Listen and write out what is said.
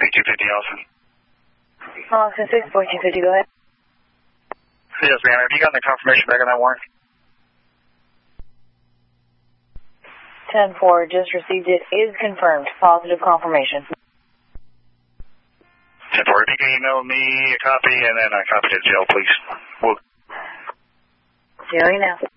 250 Austin. Austin 64250, go ahead. Yes, ma'am. Have you gotten the confirmation back on that warrant? 10-4, just received it. Is confirmed. Positive confirmation. 10-4, if you can email me a copy and then a copy to jail, please. Doing now.